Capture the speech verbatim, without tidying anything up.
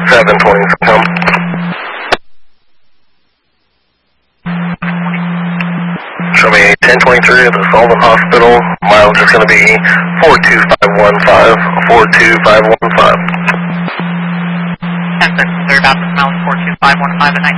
seven twenty, come. Show me ten twenty-three at the Sullivan Hospital. Mileage is going to be four two five one five, four two five one five. ten six, clear about this mileage four two five one five at night.